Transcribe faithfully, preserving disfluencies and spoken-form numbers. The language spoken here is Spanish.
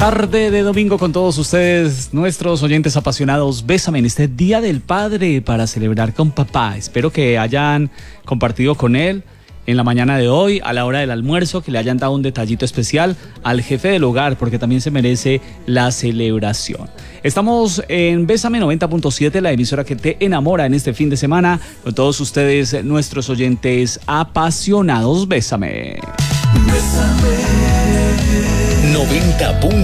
Tarde de domingo con todos ustedes, nuestros oyentes apasionados. Bésame en este Día del Padre para celebrar con papá. Espero que hayan compartido con él en la mañana de hoy, a la hora del almuerzo, que le hayan dado un detallito especial al jefe del hogar, porque también se merece la celebración. Estamos en Bésame noventa punto siete, la emisora que te enamora en este fin de semana, con todos ustedes, nuestros oyentes apasionados. Bésame. Bésame. noventa punto siete